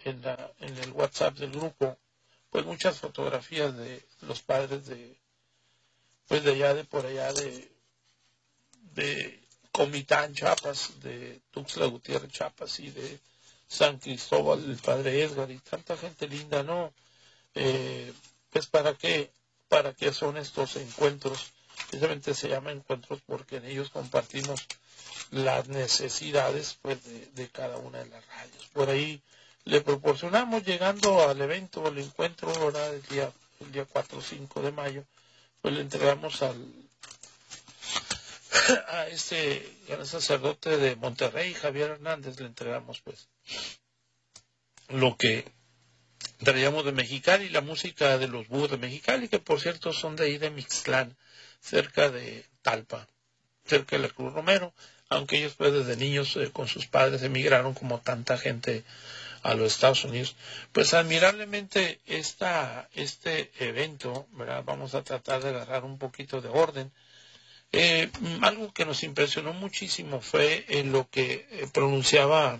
en el WhatsApp del grupo, pues muchas fotografías de los padres de, pues de allá, de por allá, de Comitán, Chiapas, de Tuxtla Gutiérrez, Chiapas, y de San Cristóbal, el padre Edgar, y tanta gente linda, ¿no? Pues ¿para qué son estos encuentros? Precisamente se llaman encuentros porque en ellos compartimos las necesidades, pues, de cada una de las radios. Por ahí le proporcionamos, llegando al evento, al encuentro, ¿verdad? El día 4 o 5 de mayo, pues le entregamos a este gran sacerdote de Monterrey, Javier Hernández, le entregamos pues lo que traíamos de Mexicali, la música de los búhos de Mexicali, que por cierto son de ahí de Mixtlán, cerca de Talpa, cerca de la Cruz Romero, aunque ellos pues desde niños con sus padres emigraron como tanta gente a los Estados Unidos. Pues admirablemente este evento, ¿verdad? Vamos a tratar de agarrar un poquito de orden. Algo que nos impresionó muchísimo fue lo que pronunciaba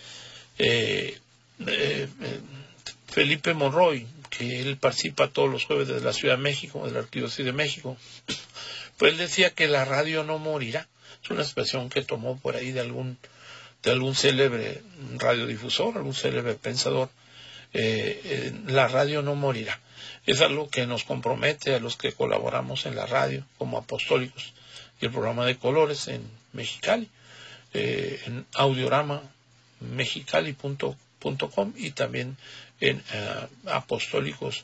Felipe Monroy, que él participa todos los jueves desde la Ciudad de México, de la Arquidiócesis de México. Pues él decía que la radio no morirá. Es una expresión que tomó por ahí de algún célebre radiodifusor, algún célebre pensador. La radio no morirá. Es algo que nos compromete a los que colaboramos en la radio como apostólicos. Y el programa de colores en Mexicali, en audiorama mexicali.com y también en apostólicos,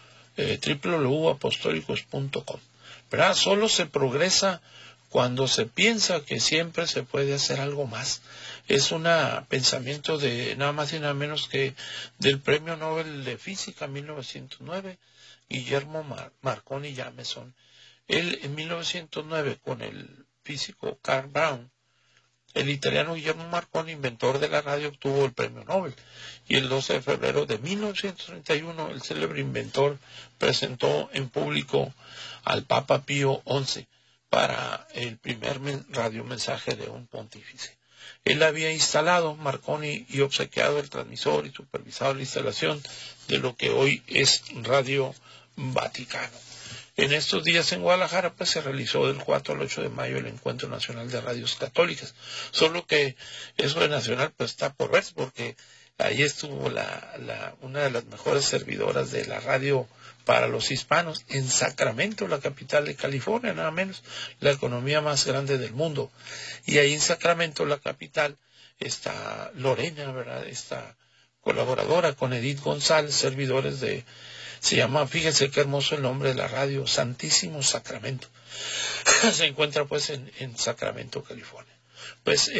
www.apostólicos.com. ¿Verdad? Solo se progresa cuando se piensa que siempre se puede hacer algo más. Es un pensamiento de nada más y nada menos que del Premio Nobel de Física 1909, Guillermo Marconi Jameson. Él en 1909, con el físico Karl Brown, el italiano Guillermo Marconi, inventor de la radio, obtuvo el premio Nobel. Y el 12 de febrero de 1931, el célebre inventor presentó en público al Papa Pío XI para el primer radiomensaje de un pontífice. Él había instalado, Marconi, y obsequiado el transmisor y supervisado la instalación de lo que hoy es Radio Vaticano. En estos días en Guadalajara pues se realizó del 4 al 8 de mayo el Encuentro Nacional de Radios Católicas. Solo que eso de nacional pues está por verse, porque ahí estuvo una de las mejores servidoras de la radio para los hispanos en Sacramento, la capital de California, nada menos, la economía más grande del mundo. Y ahí en Sacramento, la capital, está Lorena, ¿verdad? Esta colaboradora con Edith González, servidores de... Se llama, fíjense qué hermoso el nombre de la radio, Santísimo Sacramento. Se encuentra pues en Sacramento, California. Pues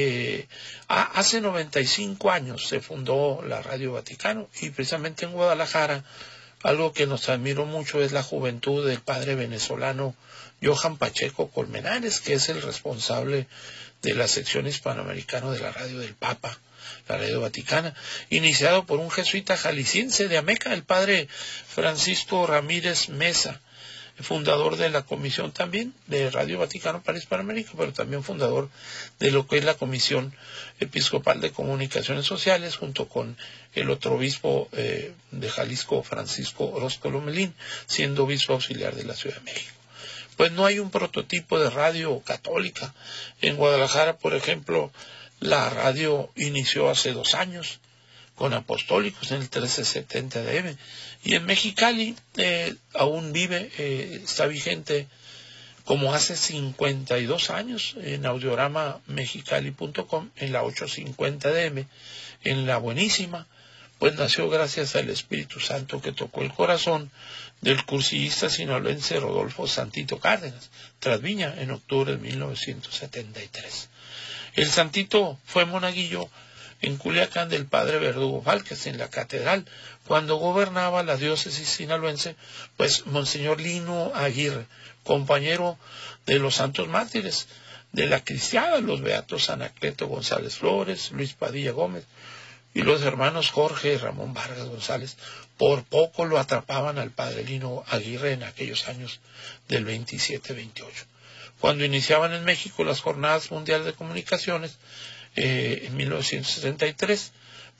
hace 95 años se fundó la Radio Vaticano, y precisamente en Guadalajara algo que nos admiró mucho es la juventud del padre venezolano Johan Pacheco Colmenares, que es el responsable de la sección hispanoamericana de la radio del Papa, la Radio Vaticana, iniciado por un jesuita jalisciense de Ameca, el padre Francisco Ramírez Mesa, fundador de la comisión también de Radio Vaticano para Hispanoamérica, pero también fundador de lo que es la Comisión Episcopal de Comunicaciones Sociales, junto con el otro obispo de Jalisco, Francisco Orozco Lomelín, siendo obispo auxiliar de la Ciudad de México. Pues no hay un prototipo de radio católica. En Guadalajara, por ejemplo, la radio inició hace 2 años con Apostólicos en el 1370 de AM, y en Mexicali aún vive, está vigente como hace 52 años en audiorama mexicali.com, en la 850 DM, en la buenísima, pues nació gracias al Espíritu Santo que tocó el corazón del cursillista sinaloense Rodolfo Santito Cárdenas, Trasviña, en octubre de 1973. El Santito fue monaguillo en Culiacán del padre Verdugo Vázquez, en la catedral, cuando gobernaba la diócesis sinaloense, pues Monseñor Lino Aguirre, compañero de los santos mártires de la cristiada, los beatos Anacleto González Flores, Luis Padilla Gómez y los hermanos Jorge y Ramón Vargas González. Por poco lo atrapaban al padre Lino Aguirre en aquellos años del 27-28. Cuando iniciaban en México las Jornadas Mundiales de Comunicaciones, en 1973,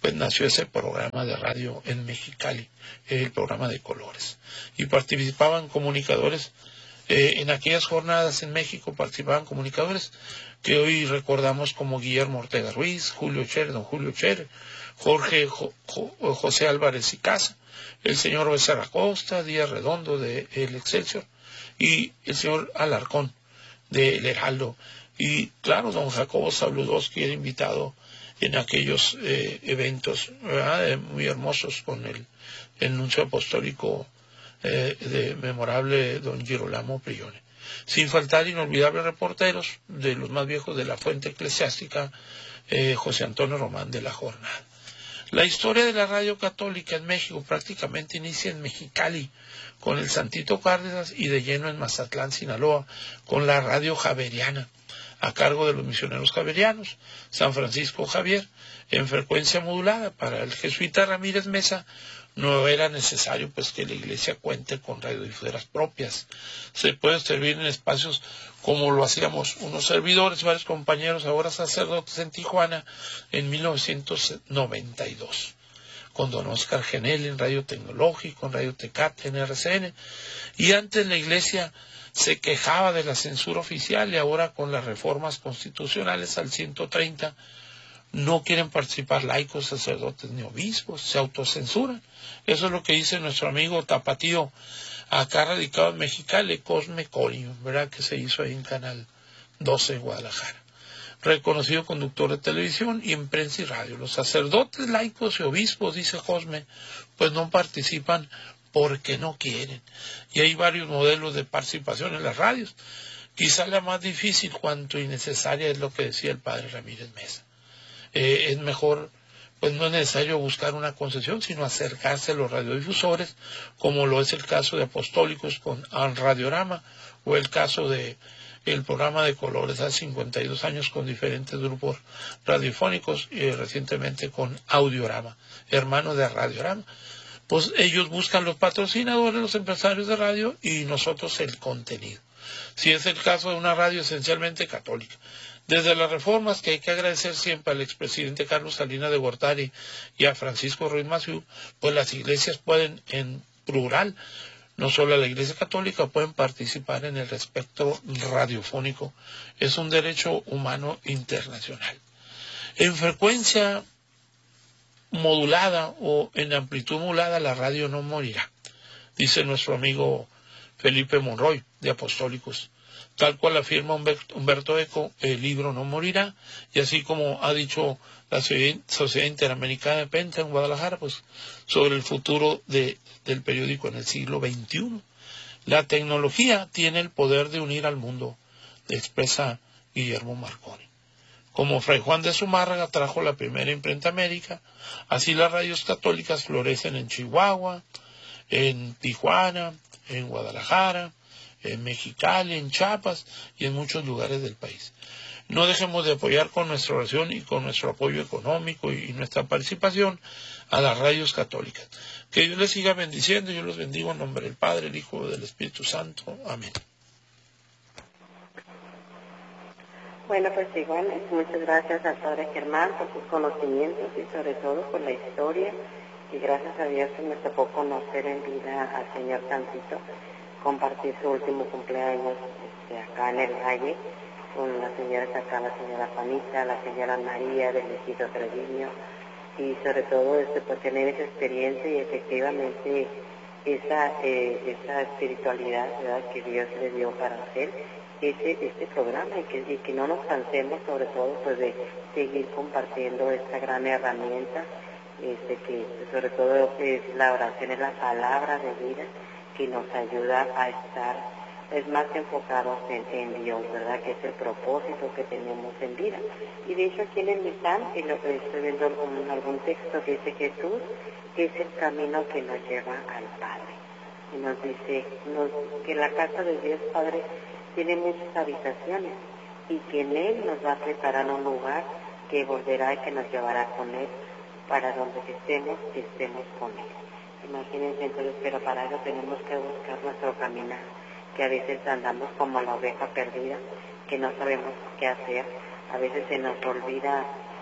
pues nació ese programa de radio en Mexicali, el programa de colores. Y participaban comunicadores, en aquellas jornadas en México participaban comunicadores que hoy recordamos como Guillermo Ortega Ruiz, don Julio Scherer, José Álvarez y Casa, el señor Becerra Costa, Díaz Redondo de El Excelsior y el señor Alarcón de El Heraldo. Y claro, don Jacobo Zabludowski era invitado en aquellos eventos, ¿verdad?, muy hermosos, con el nuncio apostólico de memorable don Girolamo Prione. Sin faltar inolvidables reporteros de los más viejos de la fuente eclesiástica, José Antonio Román de la Jornada. La historia de la radio católica en México prácticamente inicia en Mexicali con el Santito Cárdenas y de lleno en Mazatlán, Sinaloa, con la radio javeriana, a cargo de los misioneros javerianos, San Francisco Javier, en frecuencia modulada. Para el jesuita Ramírez Mesa no era necesario pues que la iglesia cuente con radiodifusoras propias. Se puede servir en espacios como lo hacíamos unos servidores, varios compañeros, ahora sacerdotes en Tijuana, en 1992, con don Oscar Genel en Radio Tecnológico, en Radio Tecate, en RCN. Y antes la iglesia se quejaba de la censura oficial, y ahora con las reformas constitucionales al 130 no quieren participar laicos, sacerdotes ni obispos, se autocensuran. Eso es lo que dice nuestro amigo tapatío, acá radicado en Mexicali, Cosme Corio, ¿verdad?, que se hizo ahí en Canal 12 en Guadalajara. Reconocido conductor de televisión y en prensa y radio. Los sacerdotes, laicos y obispos, dice Cosme, pues no participan porque no quieren. Y hay varios modelos de participación en las radios. Quizá la más difícil, cuanto innecesaria, es lo que decía el padre Ramírez Mesa. Es mejor, pues no es necesario buscar una concesión, sino acercarse a los radiodifusores, como lo es el caso de Apostólicos con Radiorama, o el caso de el programa de colores hace 52 años con diferentes grupos radiofónicos, y recientemente con Audiorama, hermano de Radiorama. Pues ellos buscan los patrocinadores, los empresarios de radio, y nosotros el contenido. Si es el caso de una radio esencialmente católica. Desde las reformas, que hay que agradecer siempre al expresidente Carlos Salinas de Gortari y a Francisco Ruiz Massieu, pues las iglesias pueden, en plural, no solo la iglesia católica, pueden participar en el espectro radiofónico. Es un derecho humano internacional. En frecuencia modulada o en amplitud modulada, la radio no morirá, dice nuestro amigo Felipe Monroy de Apostólicos. Tal cual afirma Humberto Eco, el libro no morirá, y así como ha dicho la Sociedad Interamericana de Prensa en Guadalajara, pues sobre el futuro del periódico en el siglo XXI. La tecnología tiene el poder de unir al mundo, expresa Guillermo Marconi. Como Fray Juan de Zumárraga trajo la primera imprenta a América, así las radios católicas florecen en Chihuahua, en Tijuana, en Guadalajara, en Mexicali, en Chiapas y en muchos lugares del país. No dejemos de apoyar con nuestra oración y con nuestro apoyo económico y nuestra participación a las radios católicas. Que Dios les siga bendiciendo. Yo los bendigo en nombre del Padre, el Hijo y del Espíritu Santo. Amén. Bueno, pues igual, muchas gracias al Padre Germán por sus conocimientos y sobre todo por la historia, y gracias a Dios que me tocó conocer en vida al señor Santito, compartir su último cumpleaños acá en el Valle con las señoras acá, la señora Juanita, la señora María del Ejido Treviño, y sobre todo pues tener esa experiencia y efectivamente esa espiritualidad, ¿verdad?, que Dios le dio para hacer este programa, y que no nos cansemos sobre todo pues de seguir compartiendo esta gran herramienta, que sobre todo es la oración, es la palabra de vida que nos ayuda a estar más enfocados en Dios, ¿verdad?, que es el propósito que tenemos en vida. Y de hecho aquí en el Mistán, estoy viendo algún texto que dice Jesús es el camino que nos lleva al Padre, y nos dice que la casa de Dios Padre tiene muchas habitaciones, y que en Él nos va a preparar un lugar que volverá y que nos llevará con Él, para donde estemos con Él. Imagínense entonces, pero para eso tenemos que buscar nuestro caminar, que a veces andamos como la oveja perdida, que no sabemos qué hacer, a veces se nos olvida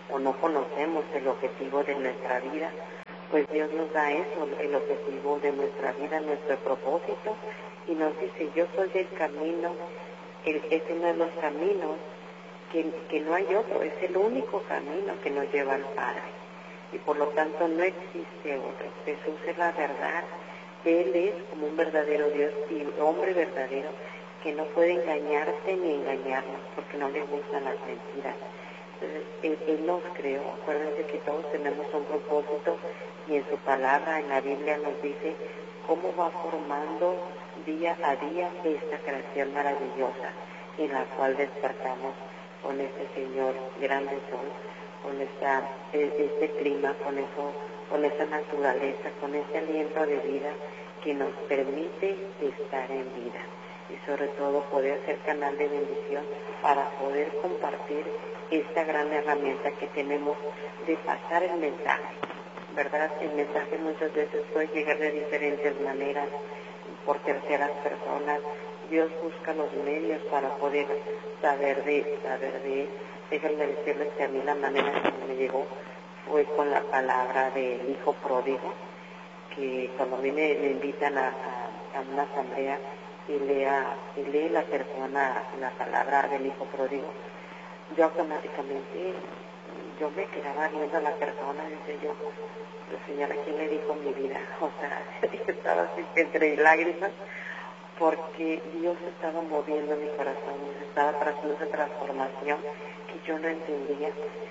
o no conocemos el objetivo de nuestra vida, pues Dios nos da eso, el objetivo de nuestra vida, nuestro propósito, y nos dice, yo soy el camino, es uno de los caminos que no hay otro, es el único camino que nos lleva al Padre, y por lo tanto no existe otro. Jesús es la verdad, Él es como un verdadero Dios y hombre verdadero, que no puede engañarte ni engañarnos, porque no le gustan las mentiras. Entonces, Él nos creó, acuérdense que todos tenemos un propósito, y en su palabra, en la Biblia, nos dice cómo va formando día a día esta creación maravillosa, en la cual despertamos con este Señor grande sol, con este clima, con esa naturaleza, con ese aliento de vida que nos permite estar en vida, y sobre todo poder ser canal de bendición para poder compartir esta gran herramienta que tenemos de pasar el mensaje, ¿verdad? El mensaje muchas veces puede llegar de diferentes maneras, por terceras personas. Dios busca los medios para poder saber de él. Déjenme decirles que a mí la manera que me llegó fue con la palabra del hijo pródigo, que cuando a mí me invitan a una asamblea y lee la persona la palabra del hijo pródigo, yo automáticamente me quedaba viendo a la persona, dice yo, señora, ¿quién le dijo mi vida? O sea, estaba así entre lágrimas, porque Dios estaba moviendo mi corazón, estaba trazando esa transformación que yo no entendía.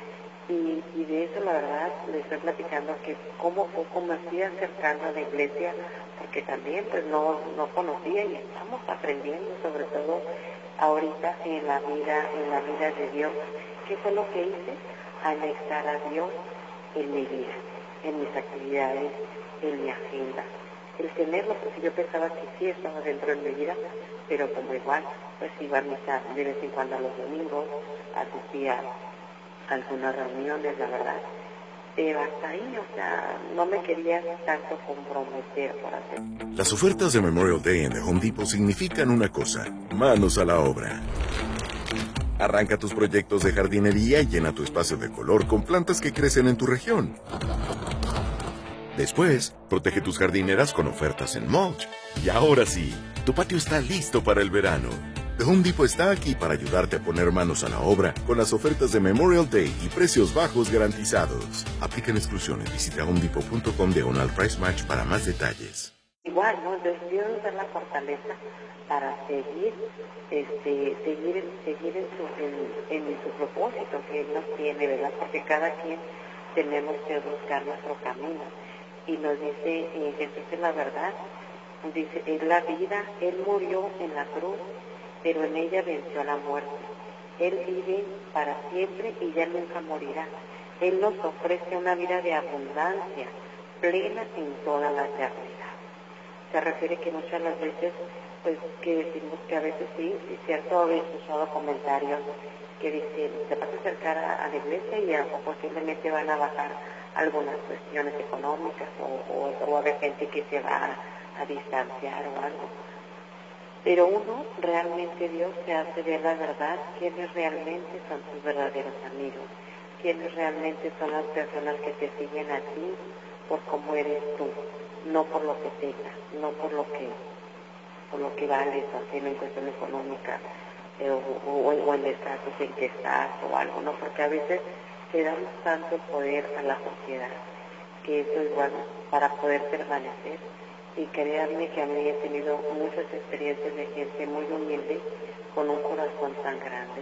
Y de eso, la verdad, le estoy platicando que poco a poco me fui acercando a la iglesia, porque también pues no conocía, y estamos aprendiendo, sobre todo ahorita en la vida de Dios. ¿Qué fue lo que hice? Anexar a Dios en mi vida, en mis actividades, en mi agenda. El tenerlo, porque yo pensaba que sí estaba dentro de mi vida, pero como igual, pues iba a misa de vez en cuando a los domingos, asistía a algunas reuniones, la verdad, pero hasta ahí, o sea, no me quería tanto comprometer por hacer. Las ofertas de Memorial Day en The Home Depot significan una cosa: manos a la obra. Arranca tus proyectos de jardinería y llena tu espacio de color con plantas que crecen en tu región. Después, protege tus jardineras con ofertas en mulch. Y ahora sí, tu patio está listo para el verano. The Home Depot está aquí para ayudarte a poner manos a la obra con las ofertas de Memorial Day y precios bajos garantizados. Aplican exclusiones. Visita homedepot.com/price match para más detalles. Igual, ¿no? Entonces Dios nos da la fortaleza para seguir en su propósito que Él nos tiene, ¿verdad? Porque cada quien tenemos que buscar nuestro camino. Y nos dice, Jesús es la verdad, dice, es la vida, Él murió en la cruz, pero en ella venció la muerte. Él vive para siempre y ya nunca morirá. Él nos ofrece una vida de abundancia, plena en toda la eternidad. Se refiere que muchas de las veces, pues, que decimos que a veces sí, es cierto, he escuchado comentarios que dicen, te vas a acercar a la iglesia y posiblemente van a bajar algunas cuestiones económicas o va a haber gente que se va a distanciar o algo. Pero uno, realmente Dios te hace ver la verdad, quiénes realmente son tus verdaderos amigos, quiénes realmente son las personas que te siguen a ti por cómo eres tú, no por lo que tengas, no por lo que vales o hacer en cuestión económica o en el estatus en que estás o algo, no, porque a veces le damos tanto poder a la sociedad que eso es bueno para poder permanecer. Y créanme que a mí he tenido muchas experiencias de gente muy humilde, con un corazón tan grande,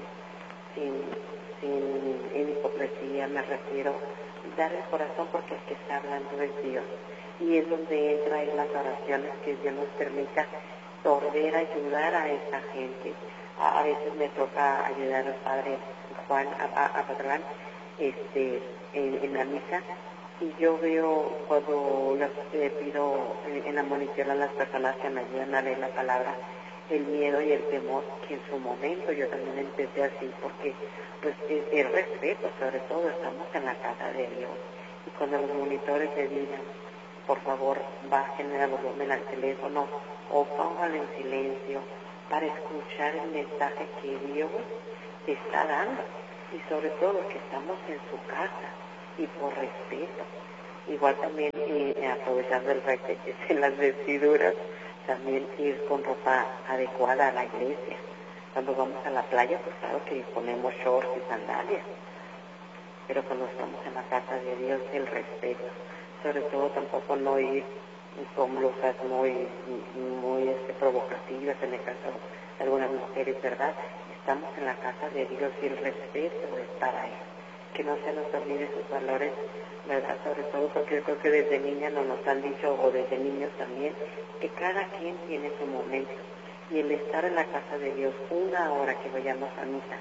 sin hipocresía, me refiero, dar el corazón porque el que está hablando es Dios. Y es donde entra en las oraciones que Dios nos permita poder ayudar a esa gente. A veces me toca ayudar al Padre Juan, a Patrón, en la misa, y yo veo cuando les pido en la monición a las personas que me ayudan a leer la palabra, el miedo y el temor, que en su momento yo también empecé así, porque pues el respeto, sobre todo, estamos en la casa de Dios, y cuando los monitores le digan, por favor, bajen el volumen al teléfono o pónganlo en silencio para escuchar el mensaje que Dios te está dando. y sobre todo que estamos en su casa y por respeto. Igual también aprovechando el respeto en las vestiduras, también ir con ropa adecuada a la iglesia. Cuando vamos a la playa, pues claro que ponemos shorts y sandalias, pero cuando estamos en la casa de Dios, el respeto. Sobre todo tampoco no ir con blusas muy provocativas, en el caso de algunas mujeres, ¿verdad? Estamos en la casa de Dios y el respeto es para Él. Que no se nos olvide sus valores, ¿verdad? Sobre todo porque yo creo que desde niña nos han dicho, o desde niños también, que cada quien tiene su momento. Y el estar en la casa de Dios una hora que vayamos a misa,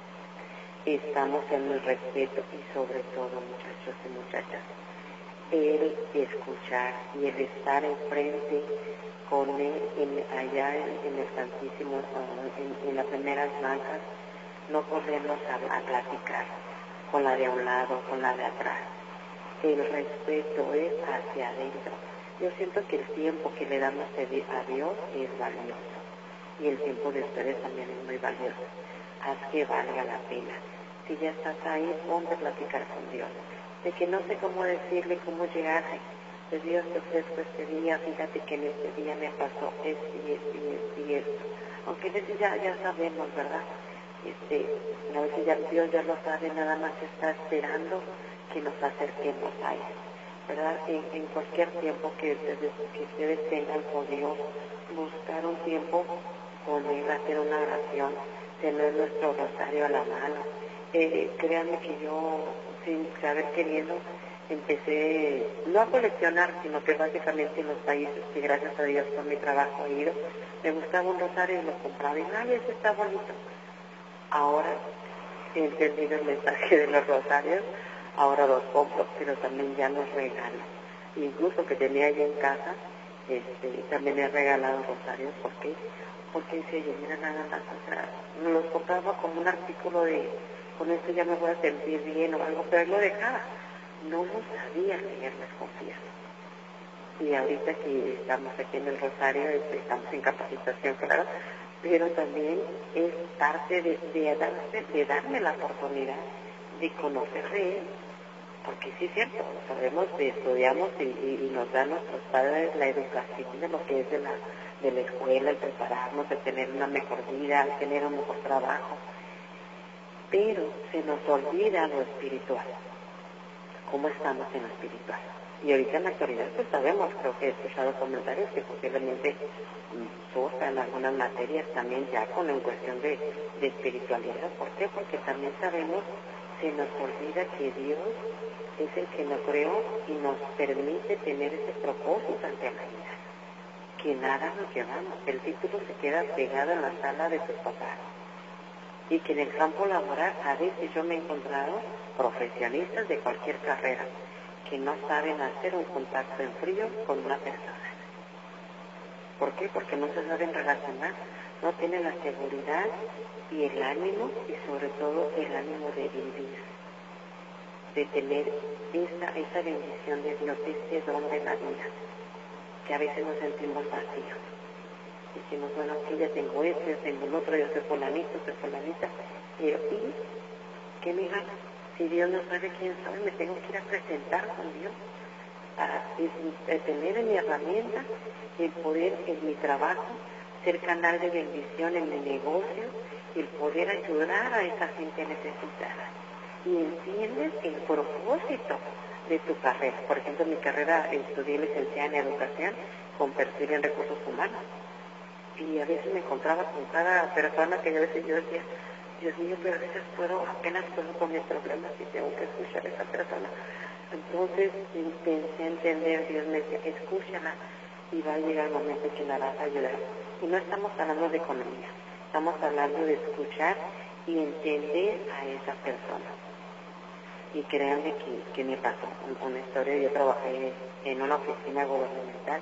estamos en el respeto y sobre todo, muchachos y muchachas, el escuchar y el estar enfrente con Él allá en el Santísimo, en las primeras bancas, no ponernos a platicar con la de un lado, con la de atrás. El respeto es hacia adentro. Yo siento que el tiempo que le damos a Dios es valioso y el tiempo de ustedes también es muy valioso. Haz que valga la pena. Si ya estás ahí, ponte a platicar con Dios. De que no sé cómo decirle, cómo llegarle. De Dios te ofrezco este día, fíjate que en este día me pasó esto y esto. Aunque ya sabemos, ¿verdad? A veces ya Dios ya lo sabe, nada más está esperando que nos acerquemos a Él, ¿verdad? En cualquier tiempo que ustedes tengan con Dios, buscar un tiempo con Él, hacer una oración, tener nuestro rosario a la mano. Créanme que yo, sin saber queriendo, empecé no a coleccionar, sino que básicamente en los países que gracias a Dios por mi trabajo he ido, me gustaba un rosario y lo compraba y ¡ay, ese está bonito! Ahora he entendido el mensaje de los rosarios, ahora los compro, pero también ya los regalo. Incluso que tenía yo en casa, también he regalado rosarios. ¿Por qué? Porque dice yo, mira nada más, o sea, me los compraba como un artículo de, con esto ya me voy a sentir bien o algo, pero él lo dejaba. No lo sabía leer, les confieso. Y ahorita que estamos aquí en el Rosario, estamos en capacitación, claro, pero también es parte de darme la oportunidad de conocer de Él. Porque sí es cierto, sabemos, estudiamos y nos dan nuestros padres la educación de lo que es de la escuela, el prepararnos, el tener una mejor vida, el tener un mejor trabajo. Pero se nos olvida lo espiritual. ¿Cómo estamos en lo espiritual? Y ahorita en la actualidad pues sabemos, creo que he escuchado comentarios que posiblemente surjan algunas materias también ya con en cuestión de espiritualidad. ¿Por qué? Porque también sabemos, se nos olvida que Dios es el que nos creó y nos permite tener ese propósito ante la vida. Que nada nos llevamos, el título se queda pegado en la sala de tus papás. Y que en el campo laboral a veces yo me he encontrado profesionistas de cualquier carrera que no saben hacer un contacto en frío con una persona. ¿Por qué? Porque no se saben relacionar, no tienen la seguridad y el ánimo, y sobre todo el ánimo de vivir, de tener esa bendición de Dios, ese don de la vida, que a veces nos sentimos vacíos. Decimos, bueno, aquí ya tengo ya tengo el otro, yo soy fulanito, soy fulanita, pero ¿y qué me gana? Si Dios no sabe quién soy, me tengo que ir a presentar con Dios para tener en mi herramienta el poder en mi trabajo ser canal de bendición en mi negocio, el poder ayudar a esa gente necesitada. Y entiendes el propósito de tu carrera. Por ejemplo, en mi carrera estudié licenciada en educación con perfil en recursos humanos. Y a veces me encontraba con cada persona que a veces yo decía, Dios mío, pero a veces apenas puedo con mis problemas y tengo que escuchar a esa persona. Entonces pensé entender, Dios me decía, escúchala y va a llegar el momento que la vas a ayudar. Y no estamos hablando de economía, estamos hablando de escuchar y entender a esa persona. Y créanme que me pasó una historia. Yo trabajé en una oficina gubernamental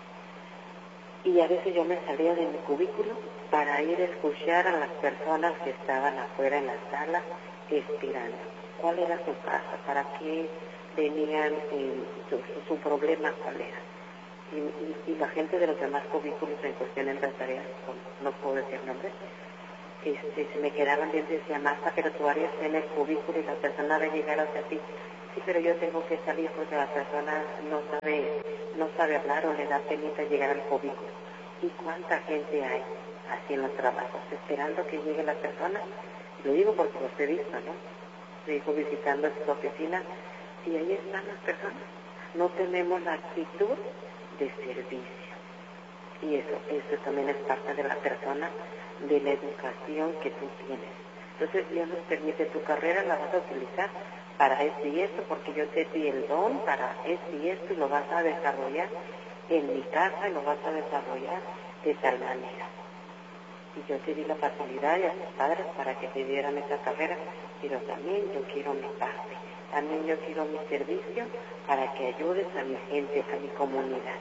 y a veces yo me salía de mi cubículo para ir a escuchar a las personas que estaban afuera en la sala esperando. ¿Cuál era su casa? ¿Para qué tenían su problema? ¿Cuál era? Y la gente de los demás cubículos en cuestión empresarial, no puedo decir nombres, se me quedaban viendo y decía, Marta, pero tú harías en el cubículo y la persona va a llegar hacia ti. Sí, pero yo tengo que salir porque la persona no sabe hablar o le da penita llegar al cubículo. ¿Y cuánta gente hay así en los trabajos, esperando que llegue la persona? Lo digo porque los he visto, ¿no? Sigo visitando sus oficinas y ahí están las personas. No tenemos la actitud de servicio. Y eso también es parte de la persona, de la educación que tú tienes. Entonces Dios nos permite, tu carrera la vas a utilizar para esto y esto, porque yo te di el don para esto y esto, y lo vas a desarrollar en mi casa, y lo vas a desarrollar de tal manera. Y yo te di la facilidad y a tus padres para que te dieran esa carrera, pero también yo quiero mi parte, también yo quiero mi servicio para que ayudes a mi gente, a mi comunidad.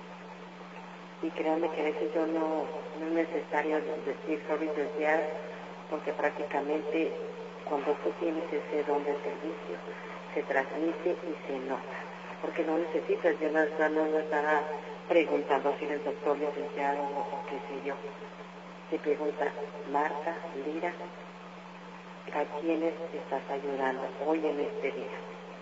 Y créanme que a veces yo no es necesario decir soy licenciada, porque prácticamente cuando tú tienes ese don de servicio, se transmite y se nota, porque no necesitas, yo no estaba preguntando si eres doctor, licenciado o qué sé yo. Te pregunta, Marta, Lira, ¿a quiénes estás ayudando hoy en este día?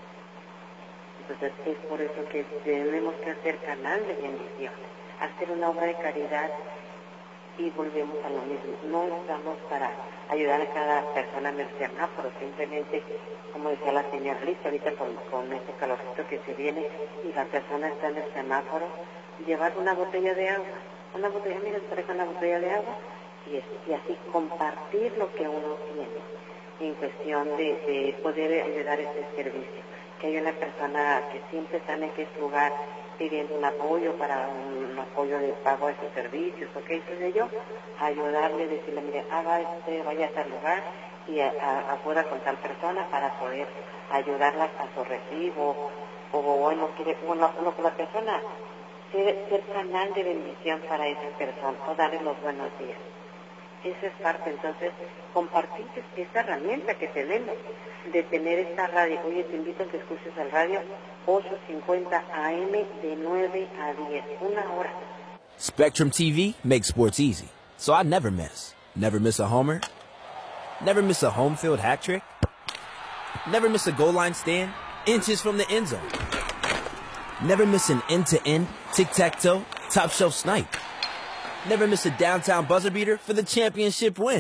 Entonces es por eso que tenemos que hacer canal de bendición, hacer una obra de caridad, y volvemos a lo mismo. No estamos para ayudar a cada persona en el semáforo, simplemente, como decía la señora Liz, ahorita con este calorcito que se viene y la persona está en el semáforo, llevar una botella de agua, mira, trae una botella de agua, y así compartir lo que uno tiene en cuestión de poder ayudar ese servicio. Que hay una persona que siempre está en aquel lugar pidiendo un apoyo para un apoyo de pago de sus servicios, o qué sé yo, ayudarle, decirle, mire, vaya a tal lugar y afuera con tal persona para poder ayudarla a su recibo, o bueno, con la persona, ser canal de bendición para esa persona, o darle los buenos días. Esa es parte, entonces, compartir esta herramienta que tenemos de tener esta radio. Oye, te invito a que escuches el radio 850 AM de 9 a 10, una hora. Spectrum TV makes sports easy, so I never miss. Never miss a homer, never miss a home field hat trick, never miss a goal line stand, inches from the end zone. Never miss an end-to-end, tic-tac-toe, top-shelf snipe. Never miss a downtown buzzer beater for the championship win.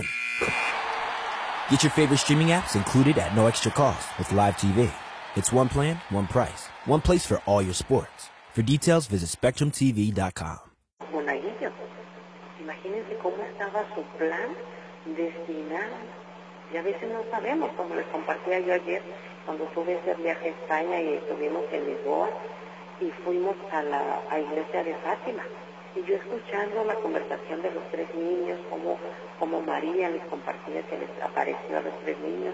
Get your favorite streaming apps included at no extra cost with Live TV. It's one plan, one price, one place for all your sports. For details, visit SpectrumTV.com. Monaguillo, imagínense cómo estaba su plan destinado. Y a veces no sabemos, como les compartía yo ayer, cuando tuve ese viaje a España y estuvimos en Lisboa y fuimos a la iglesia de Fátima. Y yo escuchando la conversación de los tres niños, como María les compartía que les apareció a los tres niños,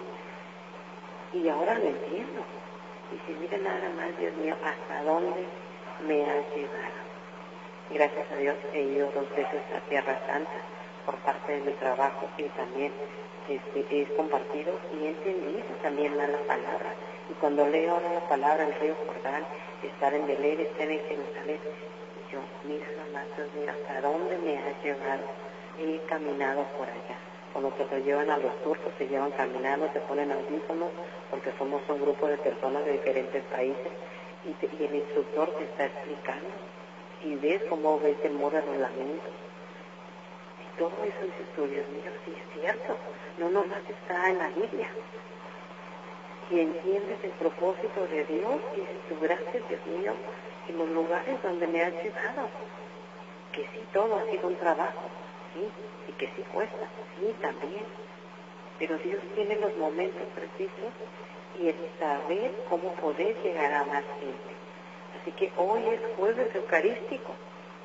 y ahora lo entiendo. Y si miren nada más, Dios mío, hasta dónde me ha llevado. Gracias a Dios he ido 2 veces a Tierra Santa por parte de mi trabajo, y también he compartido y he entendido también la palabra. Y cuando leo ahora la palabra, el río Jordán, estar en Belén, estar en Jerusalén, yo, mira nomás, Dios mío, hasta dónde me has llevado. He caminado por allá. Cuando te llevan a los turcos, se llevan caminando, te ponen audífonos, porque somos un grupo de personas de diferentes países, y el instructor te está explicando. Y ves cómo ves el muro de los lamentos. Y todo eso dices tú, Dios mío, sí es cierto. No nomás está en la Biblia. Y entiendes el propósito de Dios, y dices tú, gracias, Dios mío, en los lugares donde me has llevado, que sí, todo ha sido un trabajo, sí, y que sí cuesta, sí, también, pero Dios tiene los momentos precisos y el saber cómo poder llegar a más gente. Así que hoy es jueves eucarístico,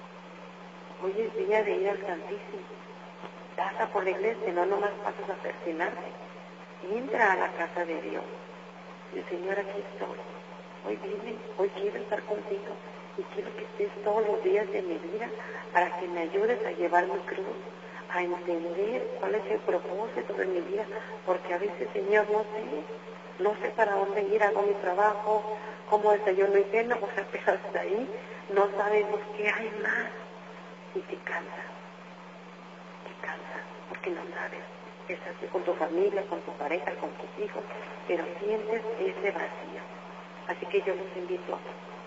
hoy es día de ir al Santísimo. Pasa por la iglesia, no nomás pasas a persinarte, entra a la casa de Dios. Y Señor, aquí estoy. Hoy vine, hoy quiero estar contigo y quiero que estés todos los días de mi vida para que me ayudes a llevar mi cruz, a entender cuál es el propósito de mi vida, porque a veces, Señor, no sé para dónde ir, hago mi trabajo, como desayuno y cena, o sea, pero hasta ahí no sabemos qué hay más, y te cansa, porque no sabes. estás con tu familia, con tu pareja, con tus hijos, pero sientes ese vacío. Así que yo los invito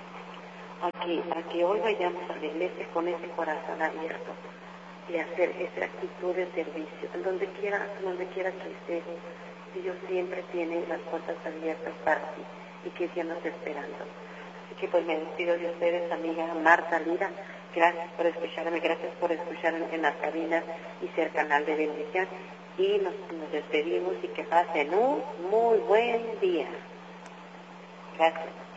a que hoy vayamos a la iglesia con ese corazón abierto y hacer esa actitud de servicio, en donde quiera que estés. Dios siempre tiene las puertas abiertas para ti y que Dios nos está esperando. Así que pues me despido de ustedes, amiga Marta Lira. Gracias por escucharme, gracias por escuchar en las cabinas y ser canal de bendición. Y nos despedimos y que pasen un muy buen día. Gracias.